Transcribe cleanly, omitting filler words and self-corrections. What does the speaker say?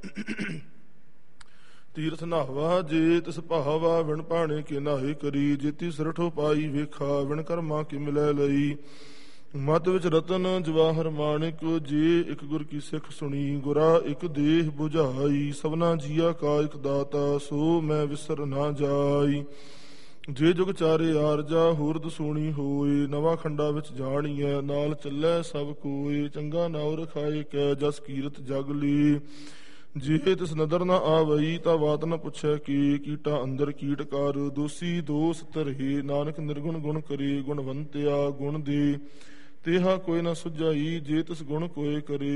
ਤੀਰਥ ਨਾਵਾ ਜੇ ਤਿਸ ਭਾਵਾ ਵਿਣ ਭਾਣੇ ਕੇ ਨਾਹੇ ਕਰੀ ਜੇਤੀ ਸਰਠੋ ਪਾਈ ਵੇਖਾ ਵਿਣ ਕਰਮਾ ਕੇ ਮਿਲੈ ਲਈ ਮਤ ਵਿੱਚ ਰਤਨ ਜਵਾਹਰ ਮਾਣਿਕ ਜੇ ਇੱਕ ਗੁਰ ਕੀ ਸਿੱਖ ਸੁਣੀ ਗੁਰਾ ਇੱਕ ਦੇਹ 부ਝਾਈ ਸਭਨਾ ਜੀਆ ਕਾ ਇੱਕ ਦਾਤਾ ਸੋ ਮੈਂ ਵਿਸਰ ਨਾ ਜਾਈ ਜੇ ਜੁਗ ਚਾਰੇ ਆਰਜਾ ਹੂਰਦ ਸੋਣੀ ਹੋਏ ਨਵਾਂ ਖੰਡਾ ਵਿੱਚ ਜਾਣੀਐ ਨਾਲ ਚੱਲੈ ਸਭ ਕੋਏ ਚੰਗਾ ਨਾਉ ਰਖਾਏ ਕੈ ਜਸ ਕੀਰਤ ਜਗ ਲੀ ਜੇ ਤਿਸ ਨਦਰ ਨਾ ਆਵਈ ਤਾਂ ਬਾਤ ਨਾ ਪੁੱਛੈ ਕੀ ਕੀਟਾ ਅੰਦਰ ਕੀਟ ਕਰ ਦੋਸੀ ਦੋਸ ਤਰਹੇ ਨਾਨਕ ਨਿਰਗੁਣ ਗੁਣ ਕਰੇ ਗੁਣਵੰਤਿਆ ਗੁਣ ਦੇ ਤੇਹਾ ਕੋਈ ਨਾ ਸੁਝਾਈ ਜੇ ਤਿਸ ਗੁਣ ਕੋਏ ਕਰੇ